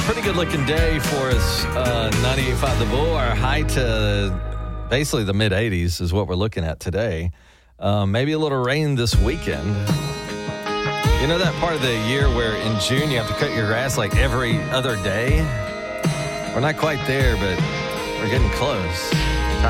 Pretty good looking day for us. 98.5 The Bull. Our high to basically the mid 80s is what we're looking at today. Maybe a little rain this weekend. You know that part of the year where in June you have to cut your grass like every other day? We're not quite there, but we're getting close.